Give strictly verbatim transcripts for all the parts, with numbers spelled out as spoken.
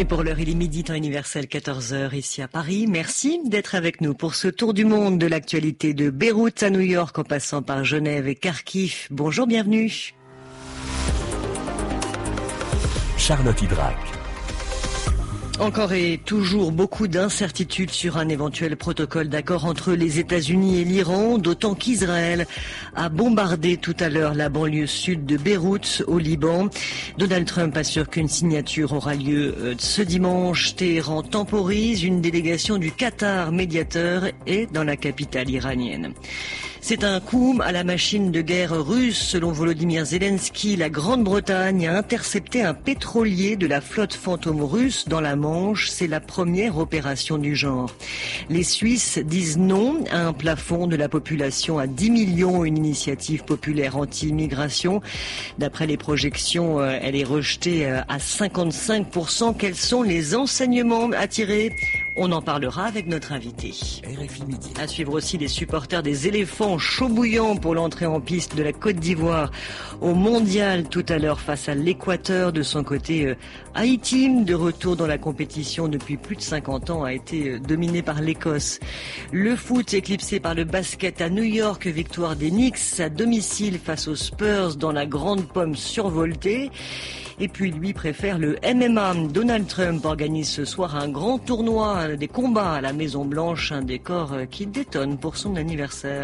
Et pour l'heure, il est midi, temps universel, quatorze heures ici à Paris. Merci d'être avec nous pour ce tour du monde de l'actualité de Beyrouth à New York en passant par Genève et Kharkiv. Bonjour, bienvenue. Charlotte Hydrac. Encore et toujours beaucoup d'incertitudes sur un éventuel protocole d'accord entre les États-Unis et l'Iran, d'autant qu'Israël a bombardé tout à l'heure la banlieue sud de Beyrouth au Liban. Donald Trump assure qu'une signature aura lieu ce dimanche. Téhéran temporise, une délégation du Qatar médiateur est dans la capitale iranienne. C'est un coup à la machine de guerre russe. Selon Volodymyr Zelensky, la Grande-Bretagne a intercepté un pétrolier de la flotte fantôme russe dans la Manche. C'est la première opération du genre. Les Suisses disent non à un plafond de la population à dix millions, une initiative populaire anti-immigration. D'après les projections, elle est rejetée à cinquante-cinq pour cent. Quels sont les enseignements à tirer ? On en parlera avec notre invité. R F I Midi. À suivre aussi les supporters des éléphants chaud bouillant pour l'entrée en piste de la Côte d'Ivoire au Mondial tout à l'heure face à l'Équateur. De son côté, euh, Haïti, de retour dans la compétition depuis plus de cinquante ans, a été euh, dominé par l'Écosse. Le foot éclipsé par le basket à New York, victoire des Knicks à domicile face aux Spurs dans la grande pomme survoltée. Et puis lui préfère le M M A. Donald Trump organise ce soir un grand tournoi des combats à la Maison Blanche, un décor qui détonne pour son anniversaire.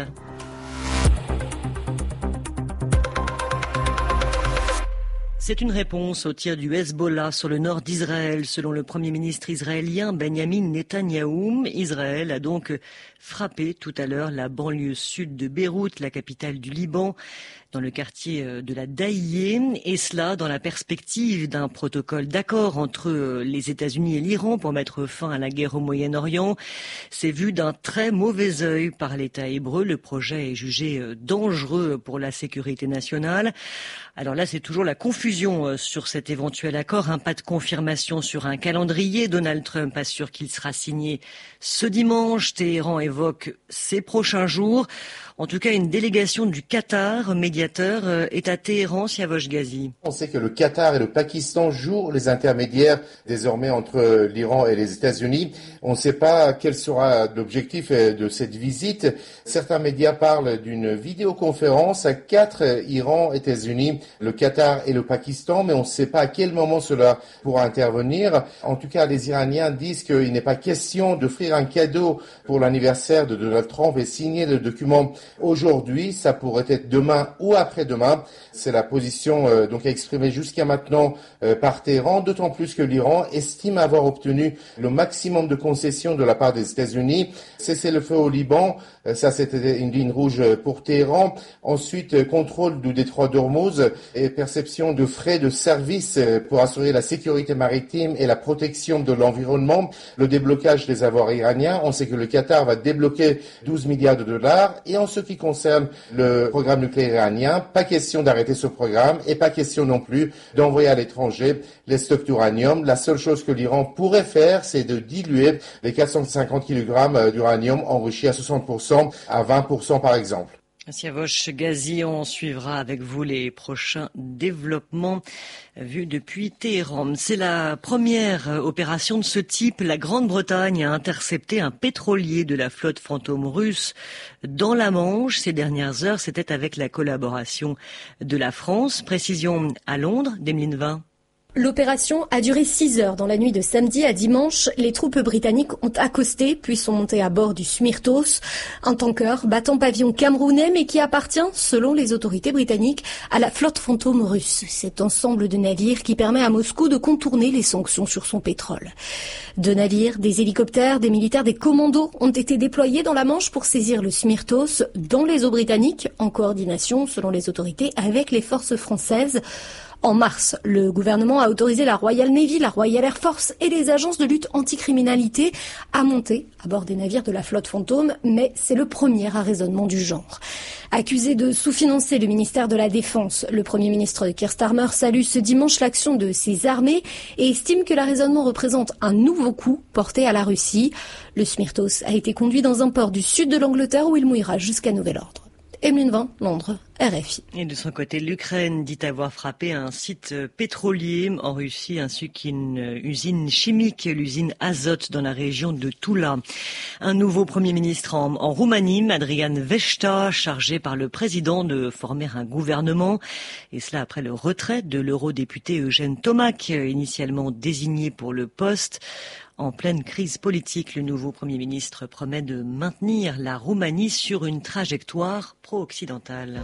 C'est une réponse au tir du Hezbollah sur le nord d'Israël. Selon le Premier ministre israélien Benjamin Netanyahou, Israël a donc frappé tout à l'heure la banlieue sud de Beyrouth, la capitale du Liban, dans le quartier de la Daïe, et cela dans la perspective d'un protocole d'accord entre les États-Unis et l'Iran pour mettre fin à la guerre au Moyen-Orient. C'est vu d'un très mauvais œil par l'État hébreu. Le projet est jugé dangereux pour la sécurité nationale. Alors là, c'est toujours la confusion sur cet éventuel accord. Un pas de confirmation sur un calendrier. Donald Trump assure qu'il sera signé ce dimanche. Téhéran évoque ces prochains jours. En tout cas, une délégation du Qatar, médiateur, est à Téhéran, Siavosh Ghazi. On sait que le Qatar et le Pakistan jouent les intermédiaires désormais entre l'Iran et les États-Unis. On ne sait pas quel sera l'objectif de cette visite. Certains médias parlent d'une vidéoconférence à quatre, Iran, États-Unis, le Qatar et le Pakistan, mais on ne sait pas à quel moment cela pourra intervenir. En tout cas, les Iraniens disent qu'il n'est pas question d'offrir un cadeau pour l'anniversaire de Donald Trump et signer le document aujourd'hui. Ça pourrait être demain ou après-demain. C'est la position euh, donc exprimée jusqu'à maintenant euh, par Téhéran, d'autant plus que l'Iran estime avoir obtenu le maximum de concessions de la part des États-Unis. Cesser le feu au Liban, euh, ça c'était une ligne rouge pour Téhéran. Ensuite, euh, contrôle du détroit d'Ormuz et perception de frais de service euh, pour assurer la sécurité maritime et la protection de l'environnement. Le déblocage des avoirs iraniens. On sait que le Qatar va débloquer douze milliards de dollars. Et en ce qui concerne le programme nucléaire iranien, pas question d'arrêter ce programme et pas question non plus d'envoyer à l'étranger les stocks d'uranium. La seule chose que l'Iran pourrait faire, c'est de diluer les quatre cent cinquante kilogrammes d'uranium enrichi à soixante pour cent à vingt pour cent par exemple. Siavosh Ghazi, on suivra avec vous les prochains développements vus depuis Téhéran. C'est la première opération de ce type. La Grande-Bretagne a intercepté un pétrolier de la flotte fantôme russe dans la Manche. Ces dernières heures, c'était avec la collaboration de la France. Précision à Londres, Demeline Vin. L'opération a duré six heures. Dans la nuit de samedi à dimanche, les troupes britanniques ont accosté puis sont montées à bord du Smyrtos, un tanker battant pavillon camerounais mais qui appartient, selon les autorités britanniques, à la flotte fantôme russe. Cet ensemble de navires qui permet à Moscou de contourner les sanctions sur son pétrole. Deux navires, des hélicoptères, des militaires, des commandos ont été déployés dans la Manche pour saisir le Smyrtos dans les eaux britanniques, en coordination, selon les autorités, avec les forces françaises. En mars, le gouvernement a autorisé la Royal Navy, la Royal Air Force et les agences de lutte anticriminalité à monter à bord des navires de la flotte fantôme, mais c'est le premier arraisonnement du genre. Accusé de sous-financer le ministère de la Défense, le Premier ministre Keir Starmer salue ce dimanche l'action de ses armées et estime que l'arraisonnement représente un nouveau coup porté à la Russie. Le Smyrtos a été conduit dans un port du sud de l'Angleterre où il mouillera jusqu'à nouvel ordre. Emeline Vin, Londres, R F I. Et de son côté, l'Ukraine dit avoir frappé un site pétrolier en Russie ainsi qu'une usine chimique, l'usine Azot dans la région de Tula. Un nouveau Premier ministre en, en Roumanie, Adrian Vesta, chargé par le président de former un gouvernement. Et cela après le retrait de l'eurodéputé Eugène Tomac, initialement désigné pour le poste. En pleine crise politique, le nouveau Premier ministre promet de maintenir la Roumanie sur une trajectoire pro-occidentale.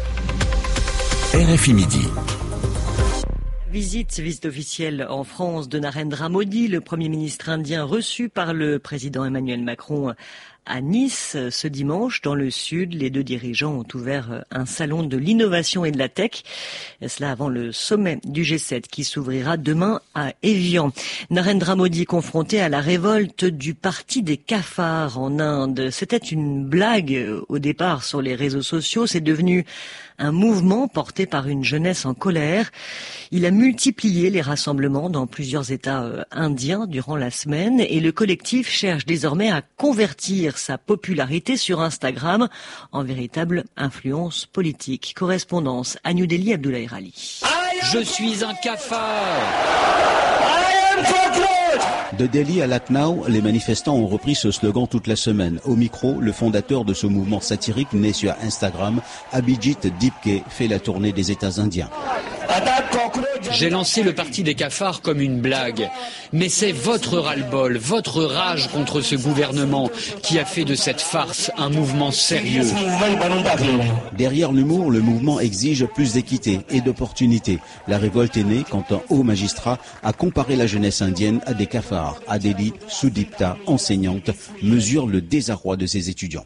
R F I Midi. Visite, visite officielle en France de Narendra Modi, le Premier ministre indien reçu par le président Emmanuel Macron à Nice ce dimanche. Dans le sud, les deux dirigeants ont ouvert un salon de l'innovation et de la tech. Cela avant le sommet du G sept qui s'ouvrira demain à Évian. Narendra Modi confronté à la révolte du parti des cafards en Inde. C'était une blague au départ sur les réseaux sociaux. C'est devenu un mouvement porté par une jeunesse en colère. Il a multiplié les rassemblements dans plusieurs États indiens durant la semaine et le collectif cherche désormais à convertir sa popularité sur Instagram en véritable influence politique. Correspondance à New Delhi, Abdoulaye Rali. Je suis un cafard. De Delhi à Lucknow, les manifestants ont repris ce slogan toute la semaine. Au micro, le fondateur de ce mouvement satirique né sur Instagram, Abhijit Dipke, fait la tournée des États indiens. J'ai lancé le parti des cafards comme une blague. Mais c'est votre ras-le-bol, votre rage contre ce gouvernement qui a fait de cette farce un mouvement sérieux. Derrière l'humour, le mouvement exige plus d'équité et d'opportunités. La révolte est née quand un haut magistrat a comparé la jeunesse indienne à des cafards. À Delhi, Sudipta, enseignante, mesure le désarroi de ses étudiants.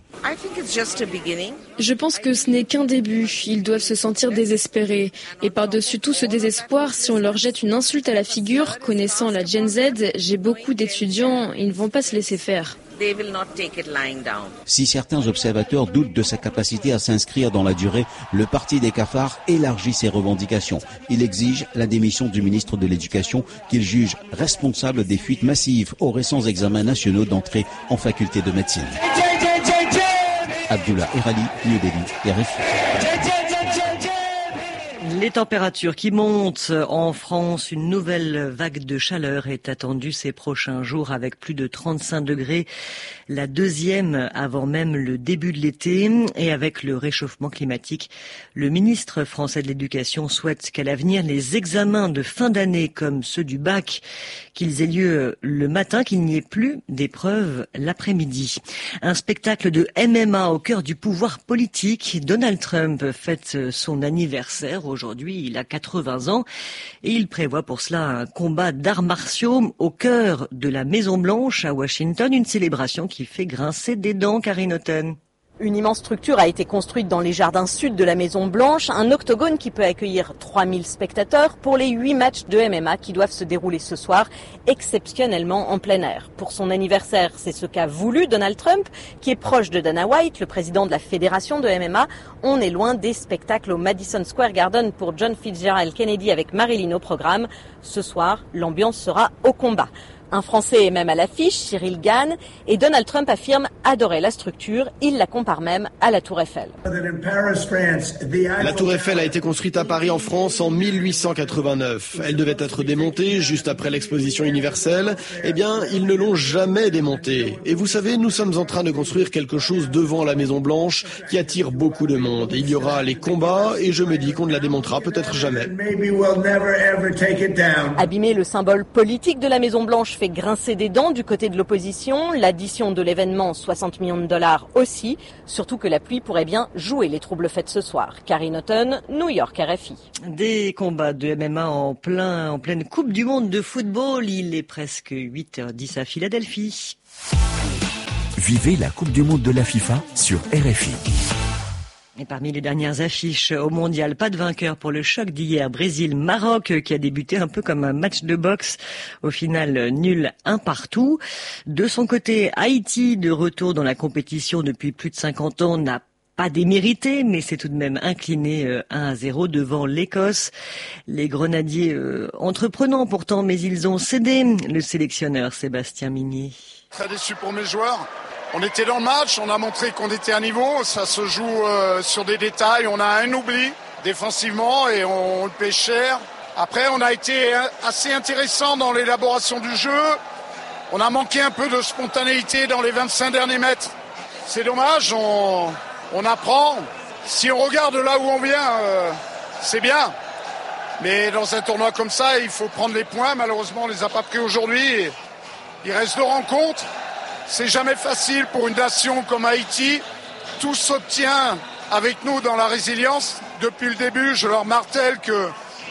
Je pense que ce n'est qu'un début. Ils doivent se sentir désespérés. Et par-dessus tout ce désespoir, si on leur jette une insulte à la figure, connaissant la Gen Z, j'ai beaucoup d'étudiants, ils ne vont pas se laisser faire. Si certains observateurs doutent de sa capacité à s'inscrire dans la durée, le parti des cafards élargit ses revendications. Il exige la démission du ministre de l'Éducation qu'il juge responsable des fuites massives aux récents examens nationaux d'entrée en faculté de médecine. Abdullah Erali, New Delhi, R F I. Les températures qui montent en France, une nouvelle vague de chaleur est attendue ces prochains jours avec plus de trente-cinq degrés, la deuxième avant même le début de l'été. Et avec le réchauffement climatique, le ministre français de l'Éducation souhaite qu'à l'avenir, les examens de fin d'année comme ceux du bac, qu'ils aient lieu le matin, qu'il n'y ait plus d'épreuves l'après-midi. Un spectacle de M M A au cœur du pouvoir politique. Donald Trump fête son anniversaire aujourd'hui. Il a quatre-vingts ans et il prévoit pour cela un combat d'arts martiaux au cœur de la Maison-Blanche à Washington, une célébration qui fait grincer des dents, Karine Houghton. Une immense structure a été construite dans les jardins sud de la Maison-Blanche, un octogone qui peut accueillir trois mille spectateurs pour les huit matchs de M M A qui doivent se dérouler ce soir, exceptionnellement en plein air. Pour son anniversaire, c'est ce qu'a voulu Donald Trump, qui est proche de Dana White, le président de la fédération de M M A. On est loin des spectacles au Madison Square Garden pour John Fitzgerald Kennedy avec Marilyn au programme. Ce soir, l'ambiance sera au combat. Un Français est même à l'affiche, Cyril Gann, et Donald Trump affirme adorer la structure. Il la compare même à la Tour Eiffel. La Tour Eiffel a été construite à Paris en France en mille huit cent quatre-vingt-neuf. Elle devait être démontée juste après l'exposition universelle. Eh bien, ils ne l'ont jamais démontée. Et vous savez, nous sommes en train de construire quelque chose devant la Maison Blanche qui attire beaucoup de monde. Il y aura les combats et je me dis qu'on ne la démontera peut-être jamais. Abîmer le symbole politique de la Maison Blanche fait grincer des dents du côté de l'opposition. L'addition de l'événement, soixante millions de dollars aussi. Surtout que la pluie pourrait bien jouer les troubles faits ce soir. Karine Houghton, New York, R F I. Des combats de M M A en plein, en pleine Coupe du Monde de football. Il est presque huit heures dix à Philadelphie. Vivez la Coupe du Monde de la FIFA sur R F I. Et parmi les dernières affiches au mondial, pas de vainqueur pour le choc d'hier. Brésil-Maroc qui a débuté un peu comme un match de boxe. Au final, nul un partout. De son côté, Haïti, de retour dans la compétition depuis plus de cinquante ans, n'a pas démérité, mais c'est tout de même incliné un à zéro devant l'Écosse. Les Grenadiers euh, entreprenants pourtant, mais ils ont cédé. Le sélectionneur Sébastien Migné. Très déçu pour mes joueurs. On était dans le match, on a montré qu'on était à niveau, ça se joue euh, sur des détails, on a un oubli défensivement et on, on le paie cher. Après, on a été assez intéressant dans l'élaboration du jeu, on a manqué un peu de spontanéité dans les vingt-cinq derniers mètres. C'est dommage, on, on apprend. Si on regarde là où on vient, euh, c'est bien. Mais dans un tournoi comme ça, il faut prendre les points. Malheureusement, on les a pas pris aujourd'hui. Il reste deux rencontres. C'est jamais facile pour une nation comme Haïti. Tout s'obtient avec nous dans la résilience. Depuis le début, je leur martèle que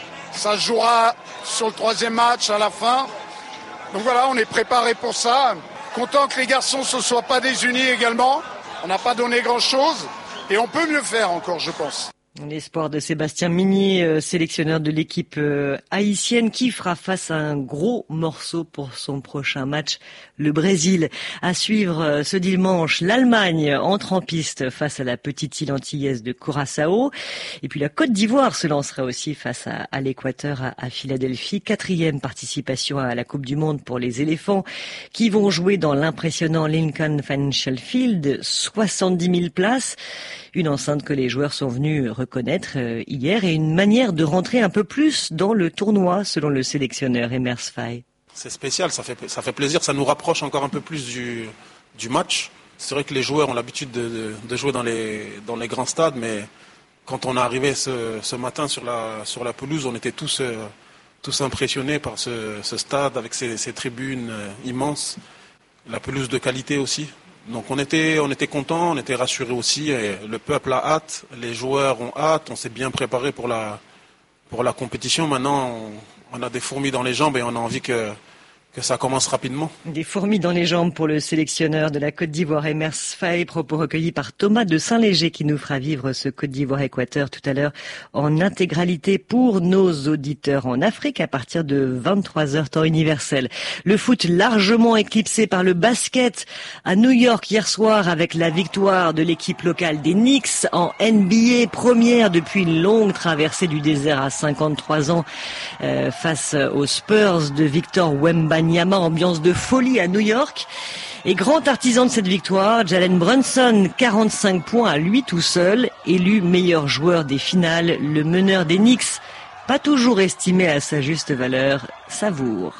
ça se jouera sur le troisième match à la fin. Donc voilà, on est préparé pour ça. Content que les garçons ne se soient pas désunis également. On n'a pas donné grand-chose. Et on peut mieux faire encore, je pense. L'espoir de Sébastien Migné, euh, sélectionneur de l'équipe euh, haïtienne, qui fera face à un gros morceau pour son prochain match, le Brésil. À suivre euh, ce dimanche, l'Allemagne entre en piste face à la petite île antillaise de Curaçao. Et puis la Côte d'Ivoire se lancera aussi face à, à l'Équateur à, à Philadelphie. Quatrième participation à la Coupe du Monde pour les éléphants qui vont jouer dans l'impressionnant Lincoln Financial Field, soixante-dix mille places. Une enceinte que les joueurs sont venus reconnaître hier et une manière de rentrer un peu plus dans le tournoi, selon le sélectionneur Emers Faye. C'est spécial, ça fait, ça fait plaisir, ça nous rapproche encore un peu plus du, du match. C'est vrai que les joueurs ont l'habitude de, de, de jouer dans les, dans les grands stades, mais quand on est arrivé ce, ce matin sur la, sur la pelouse, on était tous, euh, tous impressionnés par ce, ce stade avec ses, ses tribunes euh, immenses, la pelouse de qualité aussi. Donc on était, on était contents, on était rassurés aussi. Et le peuple a hâte, les joueurs ont hâte, on s'est bien préparé pour la, pour la compétition. Maintenant, on, on a des fourmis dans les jambes et on a envie que, que ça commence rapidement. Des fourmis dans les jambes pour le sélectionneur de la Côte d'Ivoire, Emers Faye, propos recueillis par Thomas de Saint-Léger qui nous fera vivre ce Côte d'Ivoire-Équateur tout à l'heure en intégralité pour nos auditeurs en Afrique à partir de vingt-trois heures temps universel. Le foot largement éclipsé par le basket à New York hier soir avec la victoire de l'équipe locale des Knicks en N B A, première depuis une longue traversée du désert à cinquante-trois ans euh, face aux Spurs de Victor Wembanyama. Ambiance de folie à New York. Et grand artisan de cette victoire, Jalen Brunson, quarante-cinq points à lui tout seul, élu meilleur joueur des finales, le meneur des Knicks, pas toujours estimé à sa juste valeur, savoure.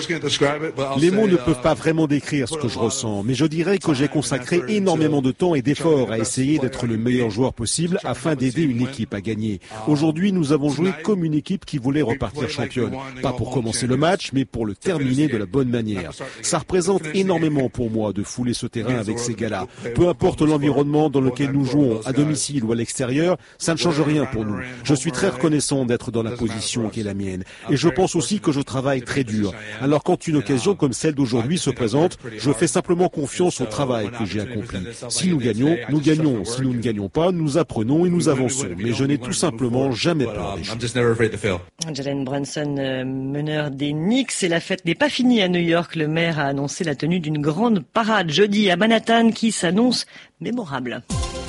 Les mots ne peuvent pas vraiment décrire ce que je ressens, mais je dirais que j'ai consacré énormément de temps et d'efforts à essayer d'être le meilleur joueur possible afin d'aider une équipe à gagner. Aujourd'hui, nous avons joué comme une équipe qui voulait repartir championne. Pas pour commencer le match, mais pour le terminer de la bonne manière. Ça représente énormément pour moi de fouler ce terrain avec ces gars-là. Peu importe l'environnement dans lequel nous jouons, à domicile ou à l'extérieur, ça ne change rien pour nous. Je suis très reconnaissant d'être dans la position qui est la mienne. Et je pense aussi que je travaille très dur. Alors quand une occasion comme celle d'aujourd'hui se présente, je fais simplement confiance au travail que j'ai accompli. Si nous gagnons, nous gagnons. Si nous ne gagnons pas, nous apprenons et nous avançons. Mais je n'ai tout simplement jamais peur d'échouer. Jalen Brunson, meneur des Knicks, et la fête n'est pas finie à New York. Le maire a annoncé la tenue d'une grande parade jeudi à Manhattan qui s'annonce mémorable.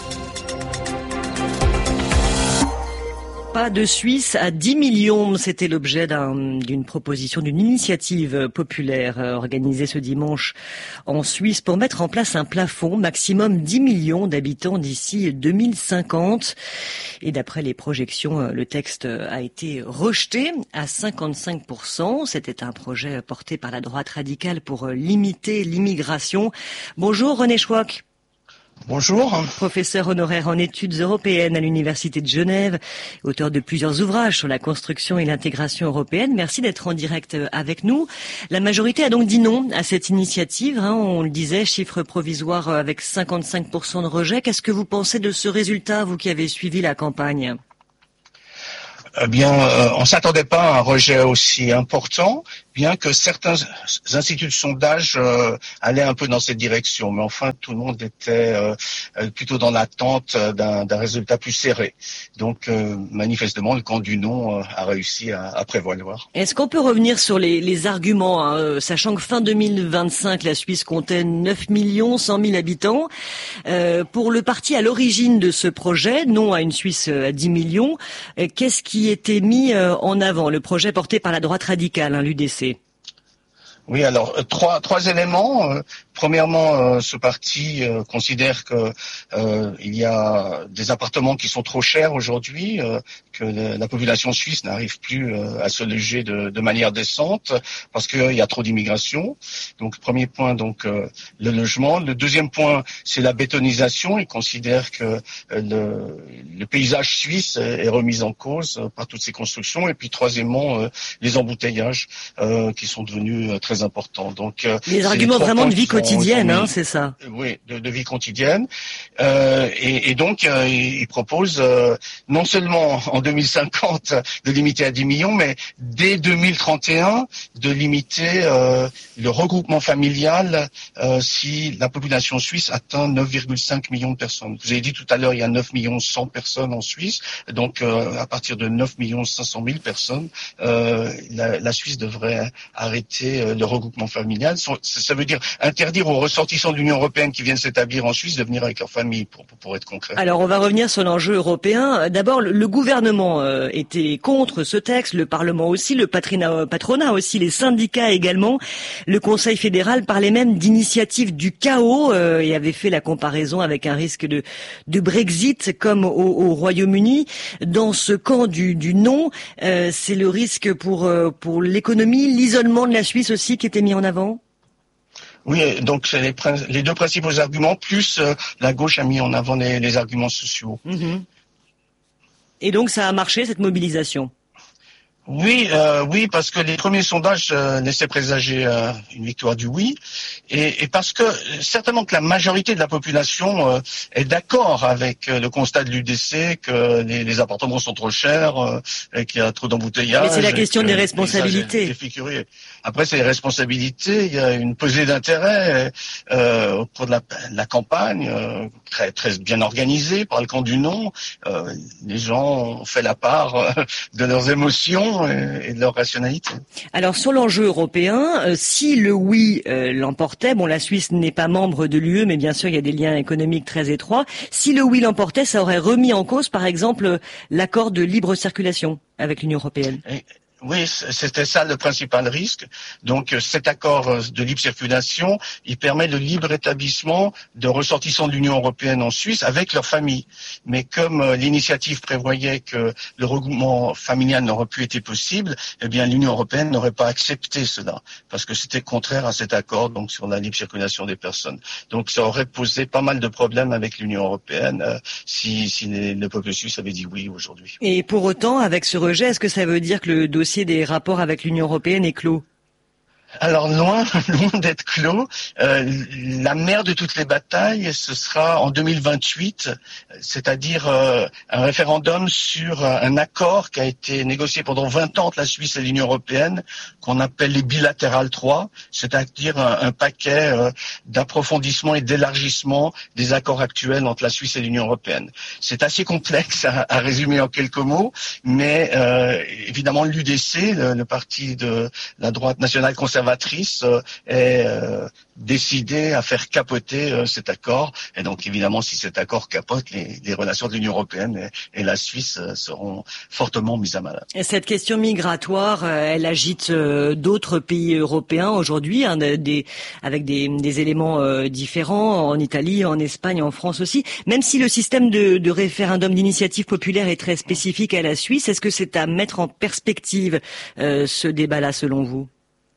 Pas de Suisse à dix millions, c'était l'objet d'un, d'une proposition, d'une initiative populaire organisée ce dimanche en Suisse pour mettre en place un plafond maximum dix millions d'habitants d'ici deux mille cinquante. Et d'après les projections, le texte a été rejeté à cinquante-cinq pour cent. C'était un projet porté par la droite radicale pour limiter l'immigration. Bonjour René Schwach. Bonjour. Professeur honoraire en études européennes à l'Université de Genève, auteur de plusieurs ouvrages sur la construction et l'intégration européenne. Merci d'être en direct avec nous. La majorité a donc dit non à cette initiative. Hein, on le disait, chiffre provisoire avec cinquante-cinq pour cent de rejet. Qu'est-ce que vous pensez de ce résultat, vous qui avez suivi la campagne ? Eh bien, euh, on s'attendait pas à un rejet aussi important, bien que certains instituts de sondage euh, allaient un peu dans cette direction. Mais enfin, tout le monde était euh, plutôt dans l'attente d'un, d'un résultat plus serré. Donc, euh, manifestement, le camp du non euh, a réussi à, à prévaloir. Est-ce qu'on peut revenir sur les, les arguments, hein, sachant que fin deux mille vingt-cinq, la Suisse comptait neuf millions cent mille habitants. Euh, pour le parti à l'origine de ce projet, non à une Suisse à dix millions, euh, qu'est-ce qui était mis euh, en avant, le projet porté par la droite radicale, hein, l'U D C? Oui, alors trois trois éléments. Premièrement, euh, ce parti euh, considère que euh, il y a des appartements qui sont trop chers aujourd'hui, euh, que le, la population suisse n'arrive plus euh, à se loger de, de manière décente parce qu'il y a trop d'immigration. Donc, premier point, donc euh, le logement. Le deuxième point, c'est la bétonisation. Il considère que euh, le, le paysage suisse est remis en cause euh, par toutes ces constructions. Et puis, troisièmement, euh, les embouteillages euh, qui sont devenus euh, très importants. Donc, euh, les arguments vraiment de vie quotidienne, hein, c'est ça. Oui, de, de vie quotidienne. Euh, et, et donc, euh, il propose euh, non seulement en deux mille cinquante de limiter à dix millions, mais dès deux mille trente et un de limiter euh, le regroupement familial euh, si la population suisse atteint neuf virgule cinq millions de personnes. Vous avez dit tout à l'heure, il y a neuf millions cent personnes en Suisse, donc euh, à partir de neuf millions cinq cent mille personnes, euh, la, la Suisse devrait arrêter euh, le regroupement familial. Ça, ça veut dire interdire aux ressortissants de l'Union européenne qui viennent s'établir en Suisse de venir avec leur famille, pour, pour, pour être concret. Alors, on va revenir sur l'enjeu européen. D'abord, le, le gouvernement euh, était contre ce texte, le Parlement aussi, le patronat, patronat aussi, les syndicats également. Le Conseil fédéral parlait même d'initiative du chaos euh, et avait fait la comparaison avec un risque de, de Brexit comme au, au Royaume-Uni. Dans ce camp du, du non, euh, c'est le risque pour, euh, pour l'économie, l'isolement de la Suisse aussi qui était mis en avant? Oui, donc c'est les, les deux principaux arguments, plus euh, la gauche a mis en avant les, les arguments sociaux. Mmh. Et donc ça a marché, cette mobilisation? Oui, euh, oui, parce que les premiers sondages euh, laissaient présager euh, une victoire du oui, et, et parce que certainement que la majorité de la population euh, est d'accord avec euh, le constat de l'U D C que les, les appartements sont trop chers, euh, et qu'il y a trop d'embouteillages. Mais c'est la question des responsabilités. Après, c'est les responsabilités. Il y a une pesée d'intérêt euh, au cours de la, la campagne, euh, très, très bien organisée par le camp du non. Euh, les gens ont fait la part euh, de leurs émotions et de leur rationalité. Alors sur l'enjeu européen, euh, si le oui euh, l'emportait, bon la Suisse n'est pas membre de l'U E, mais bien sûr il y a des liens économiques très étroits, si le oui l'emportait, ça aurait remis en cause par exemple l'accord de libre circulation avec l'Union européenne. Et... Oui, c'était ça le principal risque. Donc cet accord de libre circulation, il permet le libre établissement de ressortissants de l'Union européenne en Suisse avec leur famille. Mais comme l'initiative prévoyait que le regroupement familial n'aurait plus été possible, eh bien l'Union européenne n'aurait pas accepté cela parce que c'était contraire à cet accord donc sur la libre circulation des personnes. Donc ça aurait posé pas mal de problèmes avec l'Union européenne euh, si, si les, le peuple suisse avait dit oui aujourd'hui. Et pour autant, avec ce rejet, est-ce que ça veut dire que le dossier des rapports avec l'Union européenne est clos? Alors loin, loin d'être clos, euh, la mère de toutes les batailles, ce sera en deux mille vingt-huit, c'est-à-dire euh, un référendum sur un accord qui a été négocié pendant vingt ans entre la Suisse et l'Union européenne, qu'on appelle les bilatérales trois, c'est-à-dire un, un paquet euh, d'approfondissement et d'élargissement des accords actuels entre la Suisse et l'Union européenne. C'est assez complexe à, à résumer en quelques mots, mais euh, évidemment l'U D C, le, le parti de la droite nationale conservatrice, conservatrice euh, est euh, décidée à faire capoter euh, cet accord. Et donc évidemment, si cet accord capote, les, les relations de l'Union européenne et, et la Suisse euh, seront fortement mises à mal. Et cette question migratoire, euh, elle agite euh, d'autres pays européens aujourd'hui, hein, des, avec des, des éléments euh, différents, en Italie, en Espagne, en France aussi. Même si le système de, de référendum d'initiative populaire est très spécifique à la Suisse, est-ce que c'est à mettre en perspective euh, ce débat-là selon vous ?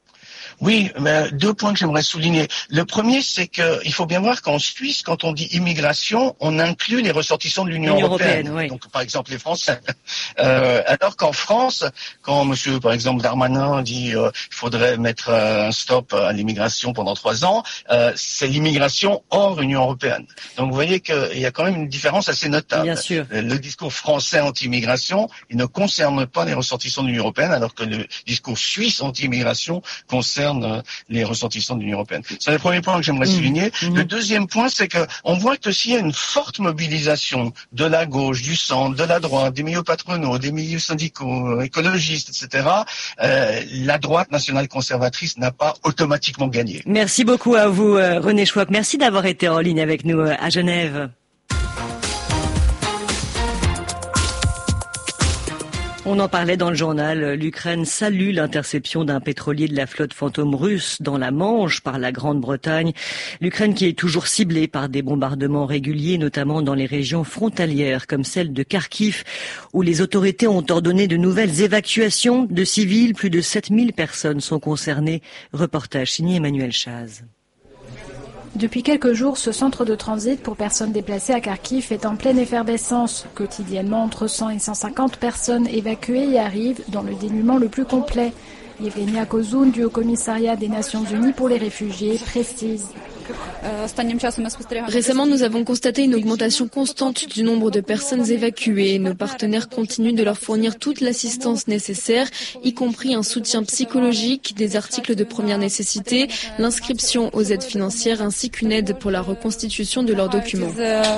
Oui, mais deux points que j'aimerais souligner. Le premier, c'est que il faut bien voir qu'en Suisse, quand on dit immigration, on inclut les ressortissants de l'Union européenne. européenne oui. Donc, par exemple, les Français. Euh, alors qu'en France, quand Monsieur, par exemple, Darmanin dit euh, il faudrait mettre euh, un stop à l'immigration pendant trois ans, euh, c'est l'immigration hors Union européenne. Donc, vous voyez qu'il y a quand même une différence assez notable. Bien sûr. Le discours français anti-immigration, il ne concerne pas les ressortissants de l'Union européenne, alors que le discours suisse anti-immigration concerne les ressortissants de l'Union européenne. C'est le premier point que j'aimerais mmh. souligner. Mmh. Le deuxième point, c'est que on voit que s'il y a une forte mobilisation de la gauche, du centre, de la droite, des milieux patronaux, des milieux syndicaux, écologistes, et cetera, euh, la droite nationale conservatrice n'a pas automatiquement gagné. Merci beaucoup à vous, René Schwab. Merci d'avoir été en ligne avec nous à Genève. On en parlait dans le journal. L'Ukraine salue l'interception d'un pétrolier de la flotte fantôme russe dans la Manche par la Grande-Bretagne. L'Ukraine qui est toujours ciblée par des bombardements réguliers, notamment dans les régions frontalières comme celle de Kharkiv, où les autorités ont ordonné de nouvelles évacuations de civils. Plus de sept mille personnes sont concernées. Reportage signé Emmanuel Chaz. Depuis quelques jours, ce centre de transit pour personnes déplacées à Kharkiv est en pleine effervescence. Quotidiennement, entre cent et cent cinquante personnes évacuées y arrivent dans le dénuement le plus complet. Yevgenia Kozun du Haut-Commissariat des Nations Unies pour les réfugiés précise. Récemment, nous avons constaté une augmentation constante du nombre de personnes évacuées. Nos partenaires continuent de leur fournir toute l'assistance nécessaire, y compris un soutien psychologique, des articles de première nécessité, l'inscription aux aides financières ainsi qu'une aide pour la reconstitution de leurs documents.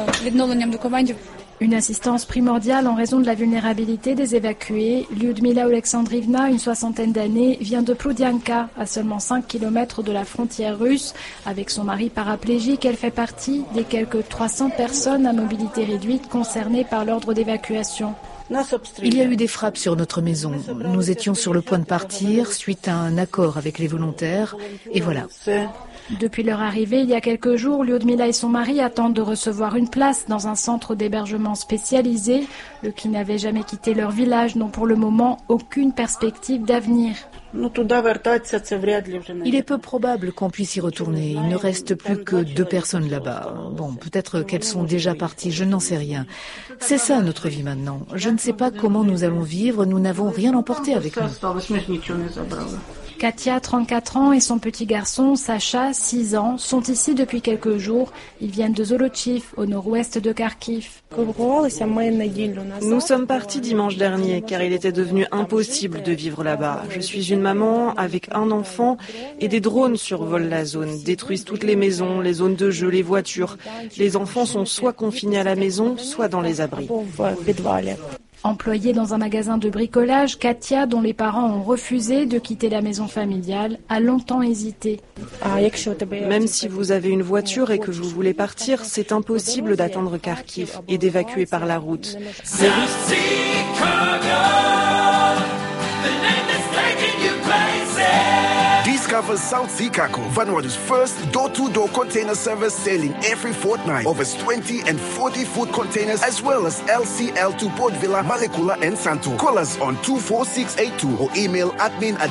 Une assistance primordiale en raison de la vulnérabilité des évacués. Lyudmila Alexandrivna, une soixantaine d'années, vient de Ploudianka, à seulement cinq kilomètres de la frontière russe. Avec son mari paraplégique, elle fait partie des quelques trois cents personnes à mobilité réduite concernées par l'ordre d'évacuation. Il y a eu des frappes sur notre maison. Nous étions sur le point de partir suite à un accord avec les volontaires. Et voilà. Depuis leur arrivée, il y a quelques jours, Lyudmila et son mari attendent de recevoir une place dans un centre d'hébergement spécialisé. Eux qui n'avaient jamais quitté leur village n'ont pour le moment aucune perspective d'avenir. Il est peu probable qu'on puisse y retourner. Il ne reste plus que deux personnes là-bas. Bon, peut-être qu'elles sont déjà parties, je n'en sais rien. C'est ça notre vie maintenant. Je ne sais pas comment nous allons vivre, nous n'avons rien emporté avec nous. Katia, trente-quatre ans, et son petit garçon, Sacha, six ans, sont ici depuis quelques jours. Ils viennent de Zolochiv, au nord-ouest de Kharkiv. Nous sommes partis dimanche dernier, car il était devenu impossible de vivre là-bas. Je suis une maman avec un enfant et des drones survolent la zone, détruisent toutes les maisons, les zones de jeu, les voitures. Les enfants sont soit confinés à la maison, soit dans les abris. Employée dans un magasin de bricolage, Katia, dont les parents ont refusé de quitter la maison familiale, a longtemps hésité. Même si vous avez une voiture et que vous voulez partir, c'est impossible d'atteindre Kharkiv et d'évacuer par la route. Discover South Sea Cargo, Vanuatu's first door-to-door container service sailing every fortnight. Over twenty and forty foot containers as well as L C L to Port Vila, Malekula and Santo. Call us on two four six eight two or email admin at